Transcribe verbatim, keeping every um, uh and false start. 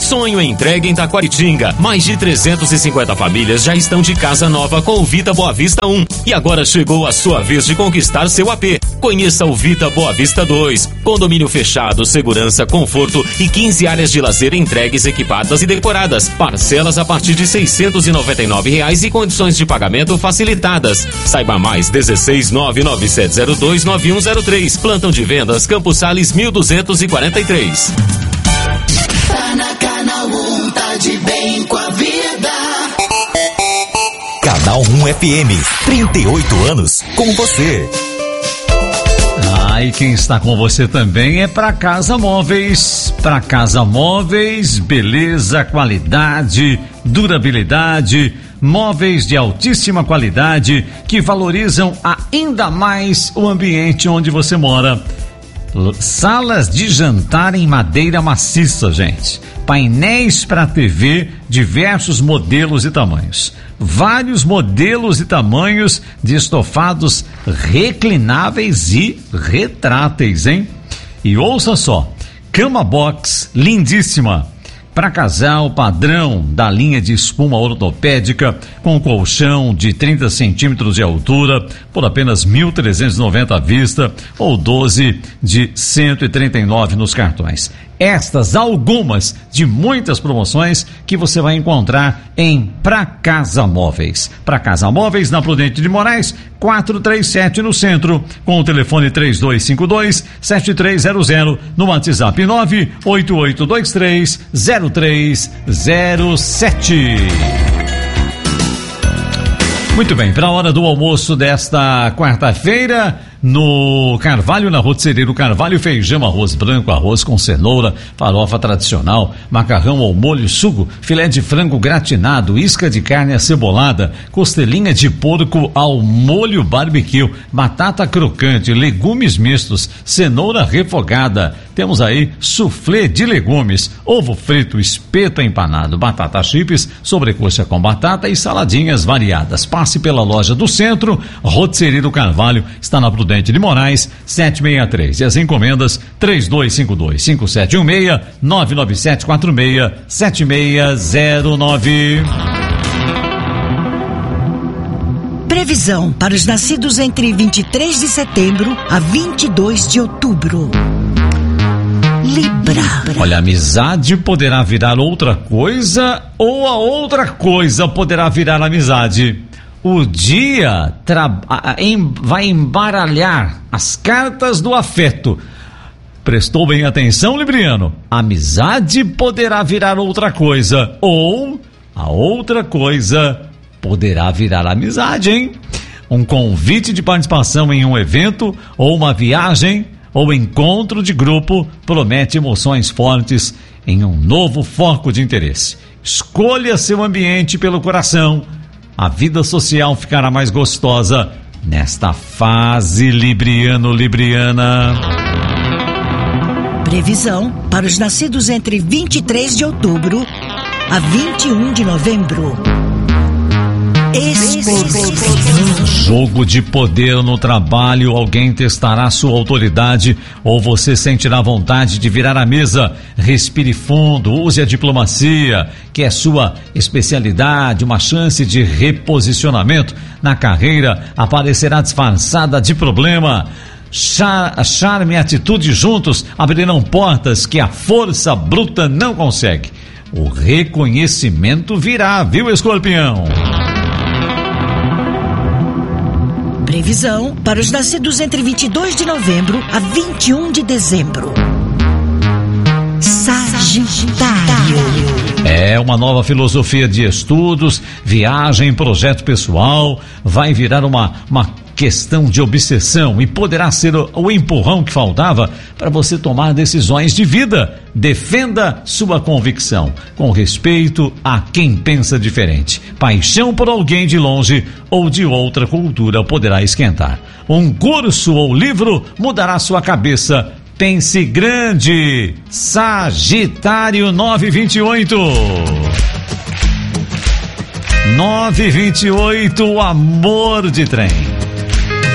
Sonho entregue em Taquaritinga. Mais de trezentas e cinquenta famílias já estão de casa nova com o Vita Boa Vista um. E agora chegou a sua vez de conquistar seu A P. Conheça o Vita Boa Vista dois. Condomínio fechado, segurança, conforto e quinze áreas de lazer entregues, equipadas e decoradas. Parcelas a partir de seiscentos e noventa e nove reais e condições de pagamento facilitadas. Saiba mais, dezesseis nove nove sete zero dois nove um zero três. Plantão de vendas, Campos Sales mil duzentos e quarenta e três. Tá na Canal um, tá de bem com a vida. Canal um F M, trinta e oito anos com você. Ah, e quem está com você também é Pra Casa Móveis. Pra Casa Móveis, beleza, qualidade, durabilidade, móveis de altíssima qualidade que valorizam ainda mais o ambiente onde você mora. Salas de jantar em madeira maciça, gente. Painéis para T V, diversos modelos e tamanhos. Vários modelos e tamanhos de estofados reclináveis e retráteis, hein? E ouça só, cama box lindíssima. Para casal padrão da linha de espuma ortopédica com colchão de trinta centímetros de altura por apenas mil trezentos e noventa à vista ou doze de cento e trinta e nove nos cartões. Estas algumas de muitas promoções que você vai encontrar em Pra Casa Móveis. Pra Casa Móveis, na Prudente de Moraes, quatrocentos e trinta e sete no centro, com o telefone três dois cinco dois, sete três zero zero, no WhatsApp nove oito oito dois três zero três zero sete. Muito bem, para a hora do almoço desta quarta-feira, no Carvalho, na Rotisserie Carvalho, feijão, arroz branco, arroz com cenoura, farofa tradicional, macarrão ao molho sugo, filé de frango gratinado, isca de carne acebolada, costelinha de porco ao molho barbecue, batata crocante, legumes mistos, cenoura refogada. Temos aí soufflé de legumes, ovo frito, espeto empanado, batata chips, sobrecoxa com batata e saladinhas variadas. Passe pela loja do centro, Rotisserie do Carvalho, está na Prudente de Moraes, setecentos e sessenta e três. E as encomendas três dois cinco dois, cinco sete um seis, nove nove sete quatro seis, sete seis zero nove. Previsão para os nascidos entre vinte e três de setembro a vinte e dois de outubro. Libra. Olha, a amizade poderá virar outra coisa ou a outra coisa poderá virar amizade. O dia tra... em... vai embaralhar as cartas do afeto. Prestou bem atenção, Libriano? Amizade poderá virar outra coisa ou a outra coisa poderá virar amizade, hein? Um convite de participação em um evento ou uma viagem ou encontro de grupo promete emoções fortes em um novo foco de interesse. Escolha seu ambiente pelo coração. A vida social ficará mais gostosa nesta fase libriano-libriana. Previsão para os nascidos entre vinte e três de outubro a vinte e um de novembro. Jogo de poder no trabalho, alguém testará sua autoridade ou você sentirá vontade de virar a mesa. Respire fundo, use a diplomacia, que é sua especialidade. Uma chance de reposicionamento na carreira aparecerá disfarçada de problema. Char, charme e atitude juntos abrirão portas que a força bruta não consegue. O reconhecimento virá, viu, Escorpião? Previsão para os nascidos entre vinte e dois de novembro a vinte e um de dezembro. Sagitário. É uma nova filosofia de estudos, viagem, projeto pessoal, vai virar uma, uma questão de obsessão e poderá ser o, o empurrão que faltava para você tomar decisões de vida. Defenda sua convicção, com respeito a quem pensa diferente. Paixão por alguém de longe ou de outra cultura poderá esquentar. Um curso ou livro mudará sua cabeça. Pense grande. Sagitário nove vinte e oito. nove vinte e oito, amor de trem.